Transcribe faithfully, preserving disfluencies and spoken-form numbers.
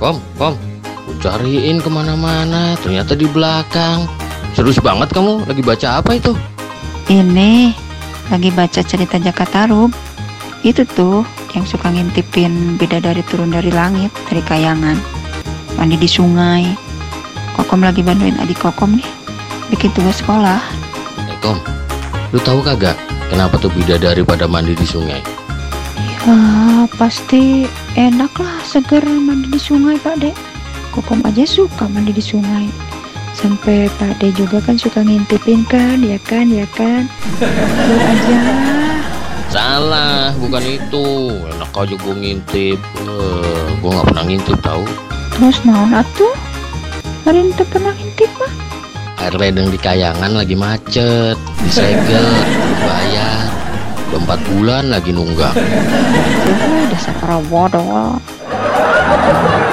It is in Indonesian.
Kom, kom, ku cariin kemana-mana, ternyata di belakang. Serius banget kamu, lagi baca apa itu? Ini lagi baca cerita Jaka Tarub. Itu tuh yang suka ngintipin bidadari turun dari langit, dari kayangan, mandi di sungai. Kokom lagi bantuin adik Kokom nih bikin tugas sekolah. Eh Kom, lu tahu kagak kenapa tuh bidadari pada mandi di sungai? Ya pasti enak lah, seger mandi di sungai Pak De. Kokom aja suka mandi di sungai. Sampai Pak De juga kan suka ngintipin kan, ya kan, ya kan. Lu aja. Salah, bukan itu. Enak aja gue ngintip. uh, Gue gak pernah ngintip tahu. Terus naon atuh? Hari itu pernah ngintip mah? Air ledeng di kayangan lagi macet, disegel, bayar. Udah empat bulan lagi nunggak. Ya, dasar para bodoh.